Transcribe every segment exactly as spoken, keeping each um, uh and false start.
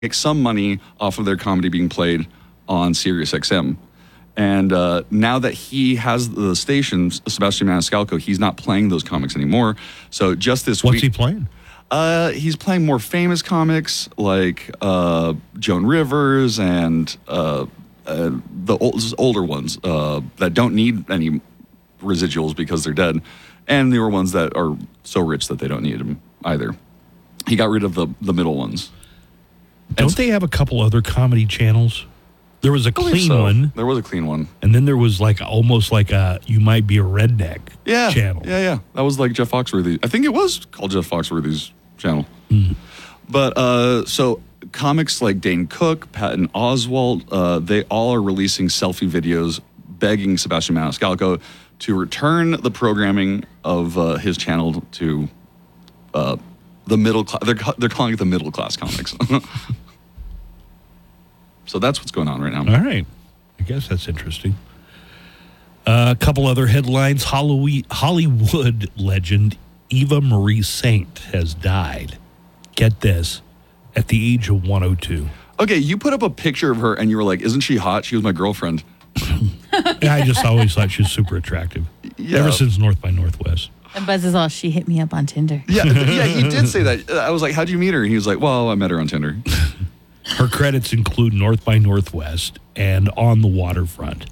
make some money off of their comedy being played on Sirius X M. And uh, now that he has the station, Sebastian Maniscalco, he's not playing those comics anymore. So just this What's week... he playing? Uh, he's playing more famous comics like uh, Joan Rivers and uh, uh, the old, older ones uh, that don't need any residuals because they're dead, and newer ones that are so rich that they don't need them either. He got rid of the, the middle ones. Don't and they have a couple other comedy channels? There was a clean so. one. There was a clean one. And then there was like almost like a You Might Be a Redneck yeah, channel. Yeah, yeah. That was like Jeff Foxworthy. I think it was called Jeff Foxworthy's channel. Mm. But uh, so comics like Dane Cook, Patton Oswalt, uh, they all are releasing selfie videos begging Sebastian Maniscalco to return the programming of uh, his channel to uh, the middle class. They're, they're calling it the middle class comics. So that's what's going on right now. All right. I guess that's interesting. Uh, a couple other headlines. Hollywood, Hollywood legend Eva Marie Saint has died. Get this, at the age of one oh two. Okay, you put up a picture of her and you were like, isn't she hot? She was my girlfriend. Yeah, I just always thought she was super attractive. Yeah. Ever since North by Northwest. And Buzz is all, she hit me up on Tinder. Yeah, yeah, he did say that. I was like, how'd you meet her? And he was like, well, I met her on Tinder. Her credits include North by Northwest and On the Waterfront.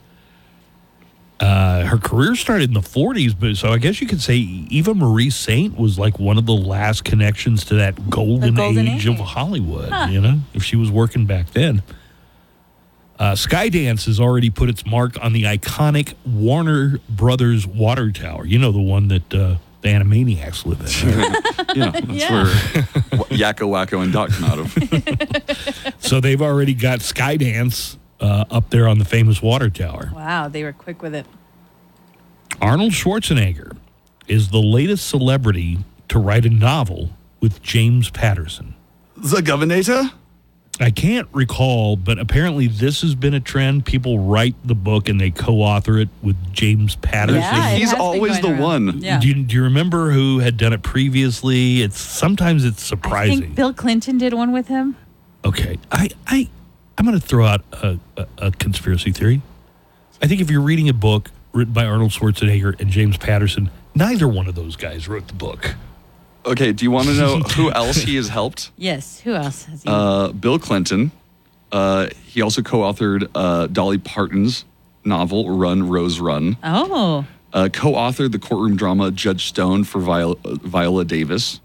Uh, her career started in the forties, but so I guess you could say Eva Marie Saint was like one of the last connections to that golden, golden age, age. of Hollywood, Huh. you know, if she was working back then. Uh, Skydance has already put its mark on the iconic Warner Brothers water tower. You know, the one that uh, the Animaniacs live in. Right? Yeah, that's Yeah. where Yakko, Wacko, and Doc come out of. So they've already got Skydance uh, up there on the famous water tower. Wow, they were quick with it. Arnold Schwarzenegger is the latest celebrity to write a novel with James Patterson. The Governor? I can't recall, but apparently this has been a trend. People write the book and they co-author it with James Patterson. Yeah, it He's has been always going the around. one. Yeah. Do, you, do you remember who had done it previously? It's sometimes it's I surprising. think Bill Clinton did one with him. Okay, I, I, I'm going to throw out a, a, a conspiracy theory. I think if you're reading a book written by Arnold Schwarzenegger and James Patterson, neither one of those guys wrote the book. Okay, do you want to know who else he has helped? Yes, who else has he? Uh, Bill Clinton. Uh, he also co-authored uh, Dolly Parton's novel, Run, Rose, Run. oh. Uh, co-authored the courtroom drama Judge Stone for Viola, uh, Viola Davis.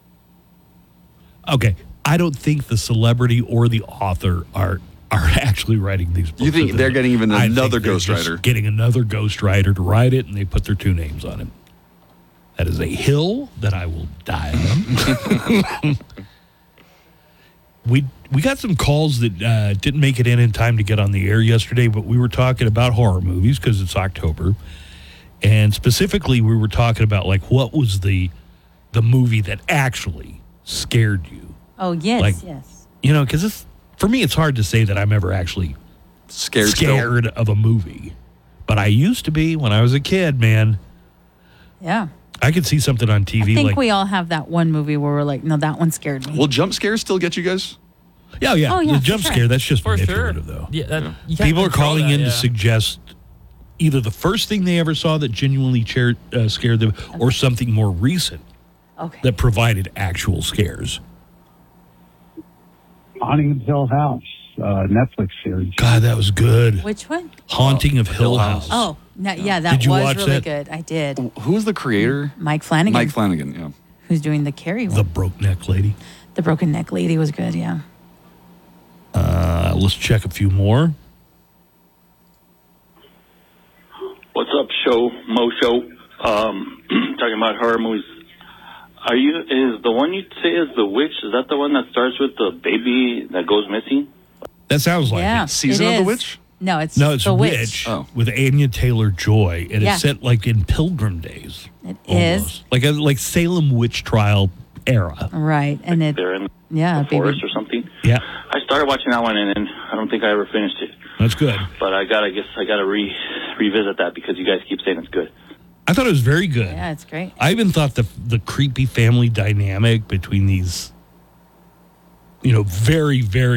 Okay, I don't think the celebrity or the author are are actually writing these books. You think they're getting even I think another they're ghostwriter? just Getting another ghostwriter to write it, and they put their two names on it. That is a hill that I will die on. we we got some calls that uh, didn't make it in in time to get on the air yesterday, but we were talking about horror movies because it's October, and specifically we were talking about like what was the the movie that actually scared you. Oh, yes, Like, yes. You know, because it's for me, it's hard to say that I'm ever actually Scared, still? scared of a movie, but I used to be when I was a kid. Man, Yeah. I could see something on T V I think like, we all have that one movie where we're like, no, that one scared me. Will jump scares still get you guys? yeah, yeah, Oh, yeah, the for jump sure. scare. That's just For sure. manipulative, though. Yeah, that, you can't People are control calling that, in yeah. to suggest either the first thing they ever saw that genuinely chair, uh, scared them, or something more recent okay. that provided actual scares. Haunting of Hill House, uh, Netflix series. God, that was good. Which one? Haunting of Hill Hill House. House. Oh, no, yeah, that Did you was watch really that? good. I did. Who was the creator? Mike Flanagan, Mike Flanagan, yeah. who's doing the Carrie one. The The, broke neck lady. Broken Neck Lady was good, yeah. Uh, let's check a few more. What's up, show Mo Show? Um, talking about horror movies. Are you is the one you say is The Witch? Is that the one that starts with the baby that goes missing? That sounds like yeah, it. Season it of the is. Witch? No, it's No, it's The Witch. Witch Oh. with Anya Taylor-Joy, and Yeah. it's set like in Pilgrim days. It is. Almost. Like a like Salem witch trial era. Right, and it, They're in yeah, the baby. forest or something. Yeah, I started watching that one and then I don't think I ever finished it. that's good. But I gotta guess I gotta re revisit that because you guys keep saying it's good. I thought it was very good. Yeah, it's great. I even thought the the creepy family dynamic between these, you know, very, very